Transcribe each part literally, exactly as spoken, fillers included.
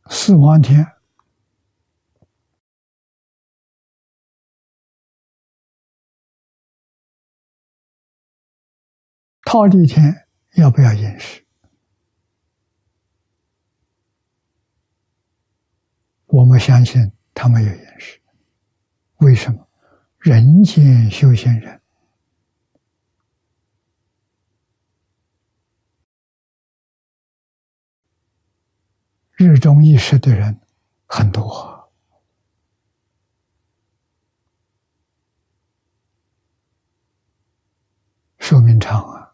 四王天忉利天要不要饮食？我们相信他们有饮食。为什么？人间修行人日中一食的人很多，寿命长啊！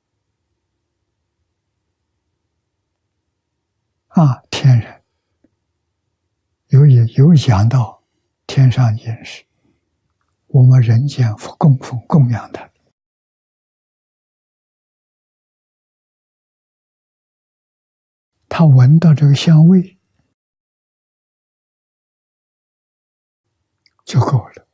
啊，天人有也有讲到天上饮食，我们人间供奉供养他，他闻到这个香味就够了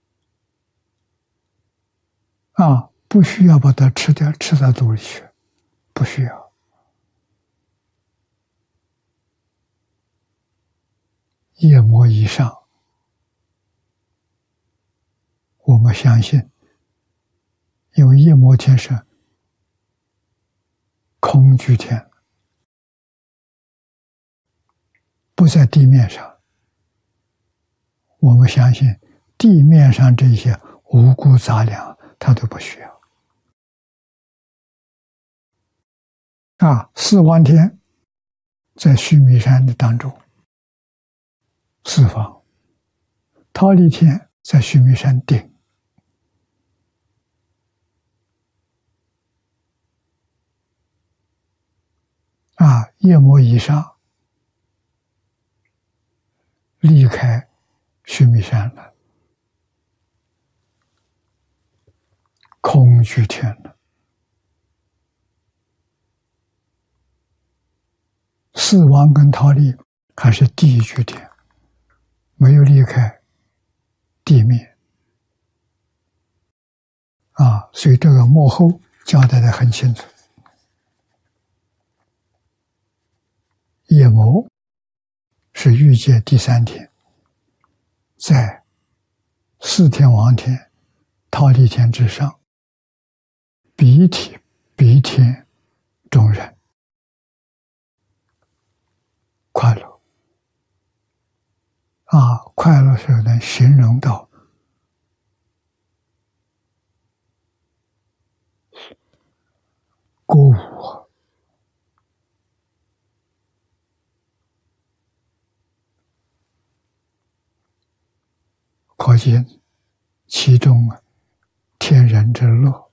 啊，不需要把它吃掉，吃到肚里去，不需要。夜魔以上，我们相信，因为夜魔天是空居天，不在地面上，我们相信地面上这些五谷杂粮他都不需要啊。四王天在须弥山的当中，四方，忉利天在须弥山顶，啊，夜魔以上离开须弥山了，空居天了。四王跟忉利还是地居天，没有离开地面啊，所以这个幕后交代得很清楚。夜魔是欲界第三天，在四天王天、忉利天之上，比体比天众人快乐啊，快乐是能形容到歌舞，可见其中啊天人之乐。